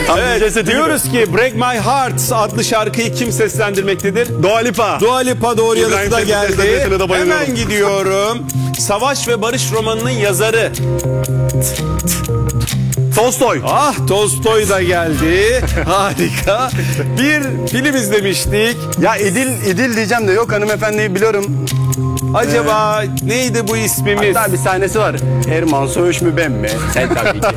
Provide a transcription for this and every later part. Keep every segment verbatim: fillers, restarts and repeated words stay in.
Evet, diyoruz ki Break My Heart adlı şarkıyı kim seslendirmektedir? Dua Lipa. Dua Lipa doğru İbrahim yanıtla Selim geldi. seslenmesine de bayılıyorum. Hemen gidiyorum. Savaş ve Barış romanının yazarı. Tolstoy. Ah, Tolstoy da geldi. Harika. Bir film izlemiştik. Ya İdil, İdil diyeceğim de yok, hanımefendiyi biliyorum. Acaba neydi bu ismimiz? Hatta bir sahnesi var. Erman Söğüş mü ben mi? Sen tabii ki.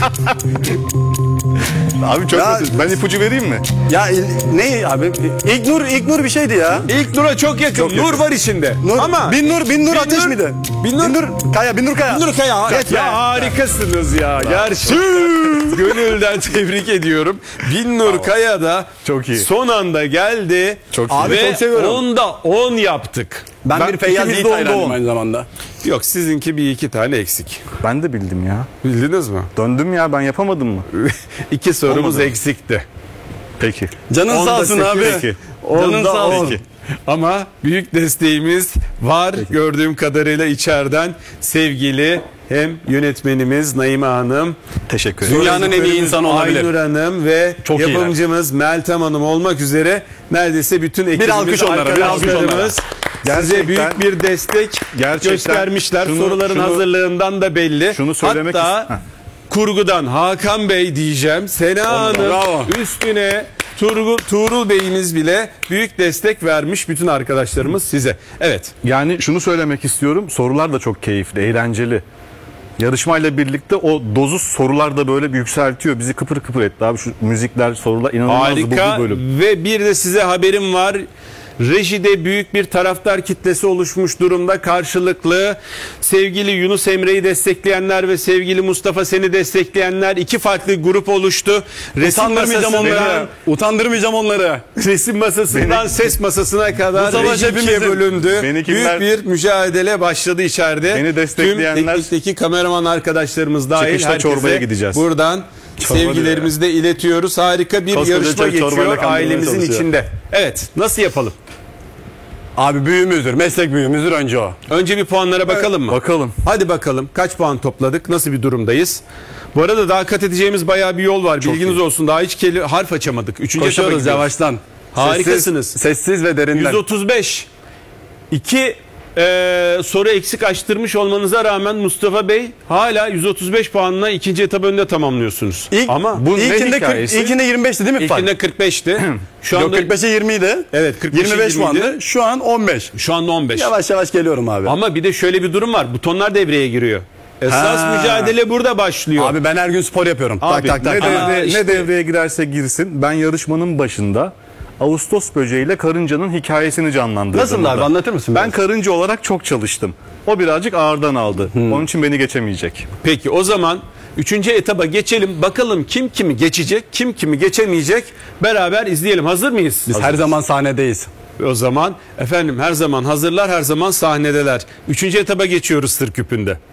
Abi çok Ya- basit. Ben ipucu vereyim mi? Ya il- ne abi? İlknur, İlknur bir şeydi ya. İlk Nur'a çok yakın. Çok yakın. Nur var içinde. Nur, Ama Binnur, Binnur Binnur- Ateş miydi? Binnur- Kaya, Binnur Kaya. Nur Kaya. Geç be. Ya harikasınız ya. Gerçekten. Gönülden tebrik ediyorum. Binnur Kaya da Çok iyi. son anda geldi. Çok iyi. Abi Ve çok seviyorum. onda on yaptık. Ben, Ben bir Feyyaz ikimiz Yiğit de onda hayranıyım on. aynı zamanda. Yok, sizinki bir iki tane eksik. Ben de bildim ya. Bildiniz mi? Döndüm ya, ben yapamadım mı? İki sorumuz Olmadı. eksikti. Peki. Canın Onda sağ olsun sekiz, abi. iki. Canın Onda sağ olsun. on. Ama büyük desteğimiz var. Gördüğüm kadarıyla içeriden sevgili hem yönetmenimiz Naime Hanım, Teşekkür ederim. Dünyanın en iyi insanı olabilir. Aynur Hanım ve Çok iyiler. yapımcımız Meltem Hanım olmak üzere neredeyse bütün ekibimiz, alkış onlara, bir alkış arkadaşlarımız onlara. size Gerçekten- büyük bir destek gerçekten göstermişler. şunu- Soruların şunu- hazırlığından da belli. şunu söylemek Hatta ist- Heh. kurgudan Hakan Bey diyeceğim. Sena Hanım bravo. üstüne Turgul, Tuğrul Bey'imiz bile büyük destek vermiş, bütün arkadaşlarımız size. Evet. Yani şunu söylemek istiyorum. Sorular da çok keyifli, eğlenceli. Yarışmayla birlikte o dozu sorular da böyle bir yükseltiyor. Bizi kıpır kıpır etti abi. Şu müzikler, sorular inanılmaz Harika bu bölüm. ve bir de size haberim var. Rejide büyük bir taraftar kitlesi oluşmuş durumda karşılıklı. Sevgili Yunus Emre'yi destekleyenler ve sevgili Mustafa Sen'i destekleyenler, iki farklı grup oluştu. Resim Utandırmayacağım masasından, onları. Utandırmayacağım onları. resim masasından ses masasına kadar Bu savaş reji ikiye hepimizin. bölündü. Beni kimler- Büyük bir mücadele başladı içeride. Beni destekleyenler- Tüm teknikteki kameraman arkadaşlarımız dahil Çıkışta herkese çorbaya gideceğiz. buradan Çorba sevgilerimizi de iletiyoruz. Harika bir Koskoca yarışma çocuk çorbayla geçiyor kandırmaya ailemizin çalışıyor. içinde. Evet, nasıl yapalım? Abi büyüğümüzdür, meslek büyüğümüzdür önce o. Önce bir puanlara bakalım mı? Bakalım. Hadi bakalım kaç puan topladık? Nasıl bir durumdayız? Bu arada daha kat edeceğimiz bayağı bir yol var. Bilginiz iyi. olsun. Daha hiç kelime, harf açamadık. Üçüncü etapa Koşuyoruz gidiyoruz. yavaştan. Harikasınız. Sessiz, sessiz ve derinden. yüz otuz beş. İki e, soru eksik açtırmış olmanıza rağmen Mustafa Bey hala yüz otuz beş puanla ikinci etap önünde tamamlıyorsunuz. İlk, Ama bu ne ilkinde, kırk, hikayesi? ilkinde yirmi beşti değil mi? ilkinde kırk beşti. Şu Yok anda kırk beşe yirmi idi. Evet, kırk beşe yirmi beş yirmi idi. puandı. Şu an on beş. şu anda on beş. Yavaş yavaş geliyorum abi. Ama bir de şöyle bir durum var. Butonlar devreye giriyor. Esas Ha. mücadele burada başlıyor. Abi ben her gün spor yapıyorum. Abi, tak tak Ne, tak. Ama devre- işte- ne devreye girerse girsin, ben yarışmanın başında Ağustos böceğiyle karıncanın hikayesini canlandırdım. Nasıl abi, burada. anlatır mısın Ben biraz? karınca olarak çok çalıştım. O birazcık ağırdan aldı. Onun için beni geçemeyecek. Peki o zaman üçüncü etaba geçelim. Bakalım kim kimi geçecek, kim kimi geçemeyecek. Beraber izleyelim. Hazır mıyız? Biz her zaman sahnedeyiz. O zaman efendim her zaman hazırlar, her zaman sahnedeler. Üçüncü etaba geçiyoruz Sır Küpü'nde.